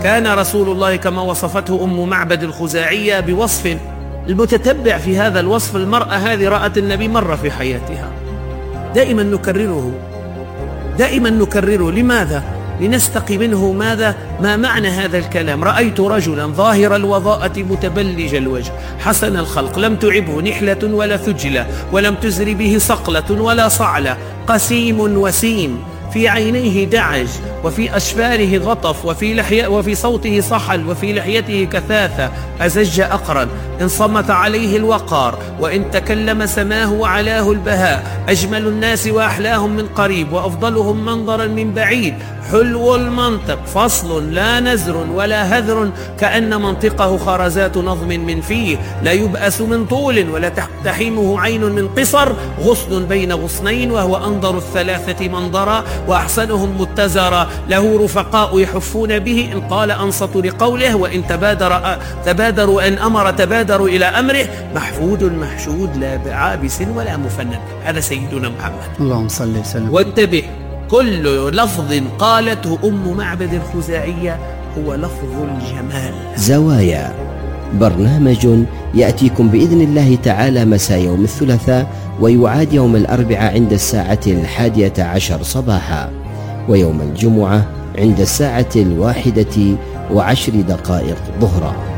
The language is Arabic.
كان رسول الله كما وصفته أم معبد الخزاعية بوصف المتتبع في هذا الوصف، المرأة هذه رأت النبي مرة في حياتها. دائما نكرره. لماذا؟ لنستقي منه ما معنى هذا الكلام. رأيت رجلا ظاهر الوضاءة متبلج الوجه حسن الخلق، لم تعبه نحلة ولا ثجلة، ولم تزر به صقلة ولا صعلة، قسيم وسيم، في عينيه دعج، وفي أشفاره غطف، وفي صوته صحل، وفي لحيته كثاثة، أزج أقرن، إن صمت عليه الوقار، وإن تكلم سماه وعلاه البهاء، أجمل الناس وأحلاهم من قريب، وأفضلهم منظرا من بعيد، حلو المنطق، فصل لا نزر ولا هذر، كأن منطقه خرزات نظم من فيه، لا يبأس من طول ولا تحتحمه عين من قصر، غصن بين غصنين، وهو أنظر الثلاثة منظرا وأحسنهم متزرا، له رفقاء يحفون به، إن قال أنصتوا لقوله، وإن تبادروا أن أمر تبادروا إلى أمره، محفود محشود لا بعابس ولا مفند. هذا سيدنا محمد اللهم صل وسلم. وانتبه، كل لفظ قالته أم معبد الخزاعية هو لفظ الجمال. زوايا، برنامج يأتيكم بإذن الله تعالى مساء يوم الثلاثاء، ويعاد يوم الأربعاء عند الساعة 11 صباحا، ويوم الجمعة عند الساعة 1:10 ظهرا.